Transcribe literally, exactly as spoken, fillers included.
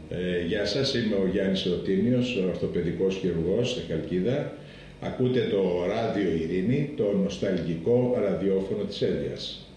Ε, γεια σας, είμαι ο Γιάννης Εωτίνιος, ορθοπαιδικός χειρουργός στη Χαλκίδα. Ακούτε το Ράδιο Ειρήνη, το νοσταλγικό ραδιόφωνο της Εύβοιας.